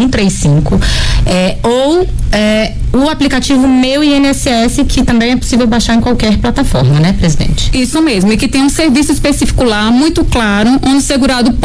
135, ou o aplicativo Meu INSS, que também é possível baixar em qualquer plataforma, né, presidente? Isso mesmo, e que tem um serviço específico lá, muito claro, onde o segurado